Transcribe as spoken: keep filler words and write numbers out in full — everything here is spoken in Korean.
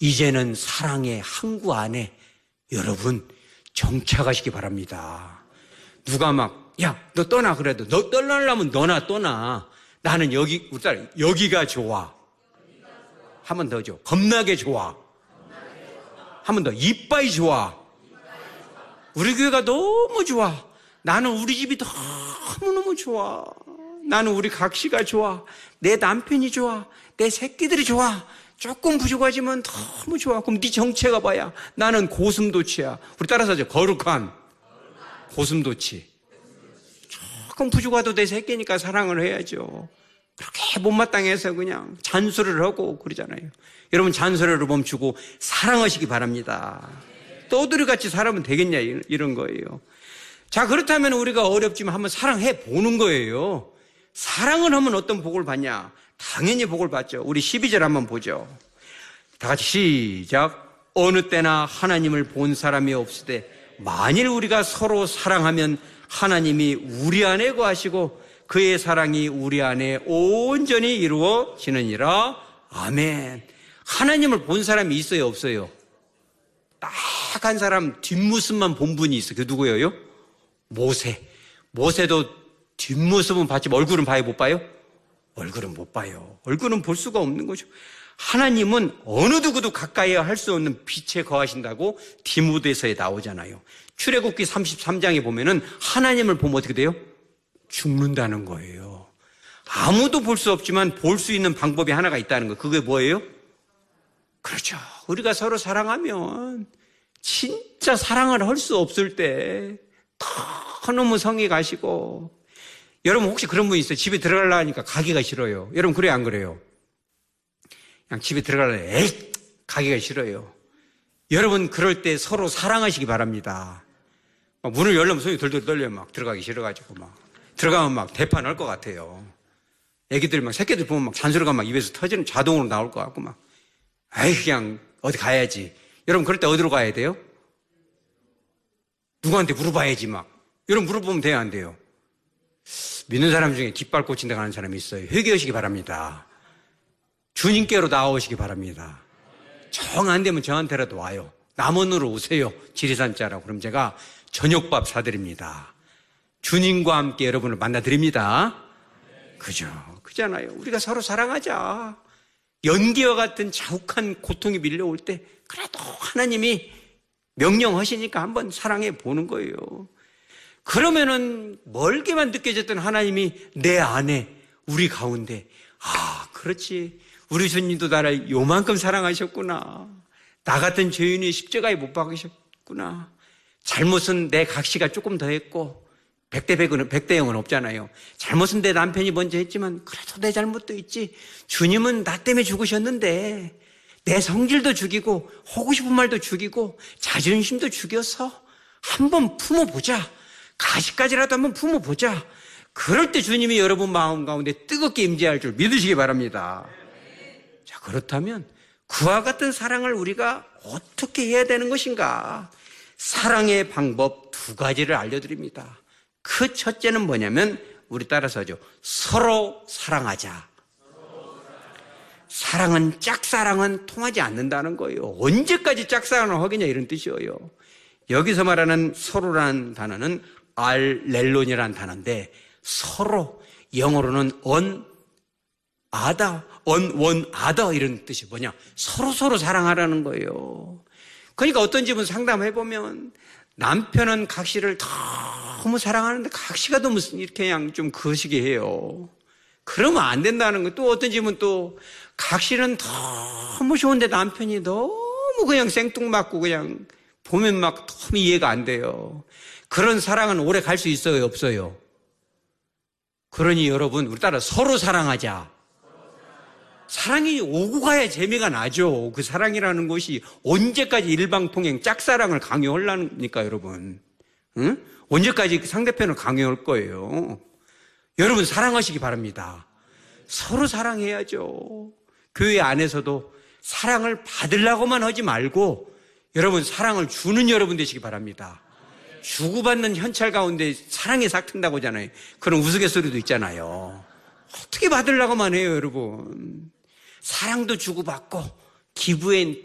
이제는 사랑의 항구 안에 여러분 정착하시기 바랍니다. 누가 막, 야, 너 떠나 그래도 너 떠나려면 너나 떠나. 나는 여기, 우리 딸, 여기가 좋아. 한 번 더 줘. 겁나게 좋아. 한 번 더. 이빠이 좋아. 우리 교회가 너무 좋아. 나는 우리 집이 너무너무 좋아. 나는 우리 각시가 좋아. 내 남편이 좋아. 내 새끼들이 좋아. 조금 부족하지만 너무 좋아. 그럼 네 정체가 뭐야? 나는 고슴도치야. 우리 따라서 하죠. 거룩한 고슴도치. 조금 부족하도 내 새끼니까 사랑을 해야죠. 그렇게 못마땅해서 그냥 잔소리를 하고 그러잖아요. 여러분 잔소리를 멈추고 사랑하시기 바랍니다. 떠들이같이 살아면 되겠냐 이런 거예요. 자, 그렇다면 우리가 어렵지만 한번 사랑해 보는 거예요. 사랑을 하면 어떤 복을 받냐? 당연히 복을 받죠. 우리 십이 절 한번 보죠. 다 같이 시작. 어느 때나 하나님을 본 사람이 없으되 만일 우리가 서로 사랑하면 하나님이 우리 안에 거하시고 그의 사랑이 우리 안에 온전히 이루어지느니라. 아멘. 하나님을 본 사람이 있어요, 없어요? 딱 한 사람 뒷모습만 본 분이 있어요. 그 누구예요? 모세. 모세도 뒷모습은 봤지만 얼굴은 봐요, 못 봐요? 얼굴은 못 봐요. 얼굴은 볼 수가 없는 거죠. 하나님은 어느 누구도 가까이 할 수 없는 빛에 거하신다고 디모데서에 나오잖아요. 출애굽기 삼십삼 장에 보면은 하나님을 보면 어떻게 돼요? 죽는다는 거예요. 아무도 볼 수 없지만 볼 수 있는 방법이 하나가 있다는 거. 그게 뭐예요? 그렇죠. 우리가 서로 사랑하면 진짜 사랑을 할 수 없을 때 너무 성이 가시고. 여러분 혹시 그런 분 있어요? 집에 들어가려고 하니까 가기가 싫어요. 여러분 그래요, 안 그래요? 그냥 집에 들어가려고 에이 가기가 싫어요. 여러분 그럴 때 서로 사랑하시기 바랍니다. 막 문을 열려면 손이 덜덜 떨려요. 막 들어가기 싫어가지고 막 들어가면 막 대판할 것 같아요. 애기들 막 새끼들 보면 막 잔소리가 막 입에서 터지는 자동으로 나올 것 같고 막 아이 그냥 어디 가야지. 여러분 그럴 때 어디로 가야 돼요? 누구한테 물어봐야지 막. 여러분 물어보면 돼요, 안 돼요? 믿는 사람 중에 깃발 꽂힌 데 가는 사람이 있어요. 회개하시기 바랍니다. 주님께로 나오시기 바랍니다. 정 안 되면 저한테라도 와요. 남원으로 오세요. 지리산자라고. 그럼 제가 저녁밥 사드립니다. 주님과 함께 여러분을 만나드립니다. 그죠? 그잖아요. 우리가 서로 사랑하자. 연기와 같은 자욱한 고통이 밀려올 때 그래도 하나님이 명령하시니까 한번 사랑해 보는 거예요. 그러면은 멀게만 느껴졌던 하나님이 내 안에 우리 가운데 아 그렇지 우리 주님도 나를 요만큼 사랑하셨구나. 나 같은 죄인이 십자가에 못 박으셨구나. 잘못은 내 각시가 조금 더 했고 백대 백은 백대 영은 없잖아요. 잘못은 내 남편이 먼저 했지만 그래도 내 잘못도 있지. 주님은 나 때문에 죽으셨는데 내 성질도 죽이고 하고 싶은 말도 죽이고 자존심도 죽여서 한번 품어보자. 가시까지라도 한번 품어보자. 그럴 때 주님이 여러분 마음 가운데 뜨겁게 임재할 줄 믿으시기 바랍니다. 자, 그렇다면 그와 같은 사랑을 우리가 어떻게 해야 되는 것인가? 사랑의 방법 두 가지를 알려드립니다. 그 첫째는 뭐냐면 우리 따라서 하죠. 서로 사랑하자. 사랑은 짝사랑은 통하지 않는다는 거예요. 언제까지 짝사랑을 하겠냐 이런 뜻이에요. 여기서 말하는 서로라는 단어는 알렐론이라는 단어인데 서로 영어로는 on other, on one other 이런 뜻이 뭐냐? 서로 서로 사랑하라는 거예요. 그러니까 어떤 집은 상담해보면 남편은 각시를 너무 사랑하는데 각시가 너무 이렇게 그냥 좀 거시기 해요. 그러면 안 된다는 거예요. 또 어떤 집은 또 각시는 너무 좋은데 남편이 너무 그냥 생뚱맞고 그냥 보면 막 너무 이해가 안 돼요. 그런 사랑은 오래 갈 수 있어요, 없어요? 그러니 여러분 우리 따라 서로 사랑하자. 사랑이 오고 가야 재미가 나죠. 그 사랑이라는 것이 언제까지 일방통행 짝사랑을 강요하려니까 여러분. 응? 언제까지 상대편을 강요할 거예요. 여러분 사랑하시기 바랍니다. 서로 사랑해야죠. 교회 안에서도 사랑을 받으려고만 하지 말고 여러분 사랑을 주는 여러분 되시기 바랍니다. 주고받는 현찰 가운데 사랑이 싹튼다고 하잖아요. 그런 우스갯소리도 있잖아요. 어떻게 받으려고만 해요, 여러분. 사랑도 주고받고 기부에